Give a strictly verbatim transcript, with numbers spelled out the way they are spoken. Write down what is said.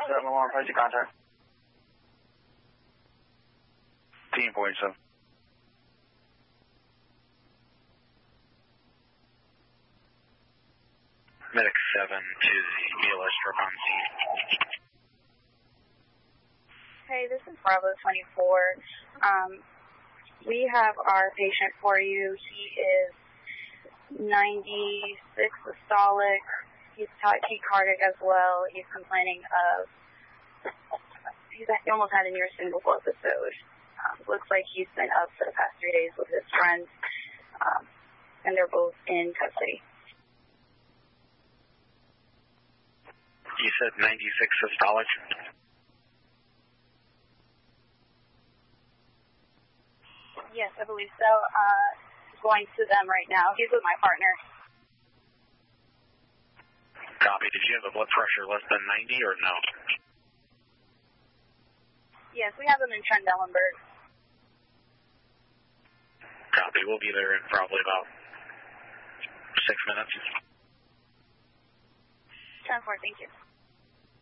seven one, place your contact. Team forty-seven. Medic seven to the B L S truck on scene. Hey, this is Bravo twenty-four. Um, we have our patient for you. He is ninety-six systolic. He's tachycardic as well. He's complaining of, he's he almost had a near single episode. Um, looks like he's been up for the past three days with his friends, um, and they're both in custody. You said ninety-six systolic? Yes, I believe so. Uh, going to them right now. He's with my partner. Copy. Did you have a blood pressure less than ninety or no? Yes, we have him in Trendelenburg. Copy. We'll be there in probably about six minutes. ten four, thank you.